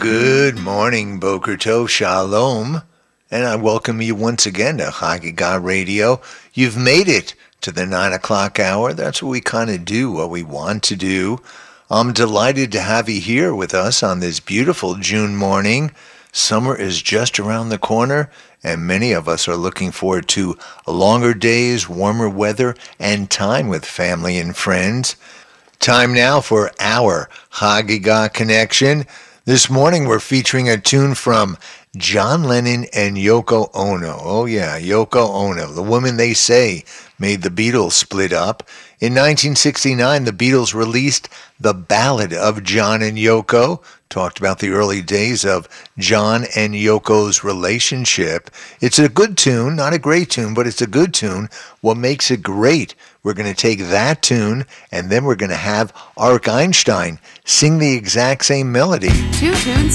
Good morning, Boker Tov Shalom, and I welcome you once again to Hagigah Radio. You've made it to the 9 o'clock hour. That's what we kind of do, what we want to do. I'm delighted to have you here with us on this beautiful June morning. Summer is just around the corner, and many of us are looking forward to longer days, warmer weather, and time with family and friends. Time now for our Hagigah Connection. This morning we're featuring a tune from John Lennon and Yoko Ono. Oh yeah, Yoko Ono, the woman they say made the Beatles split up. In 1969, the Beatles released The Ballad of John and Yoko, talked about the early days of John and Yoko's relationship. It's a good tune, not a great tune, but it's a good tune. What makes it great? We're going to take that tune, and then we're going to have Arik Einstein sing the exact same melody. 2 tunes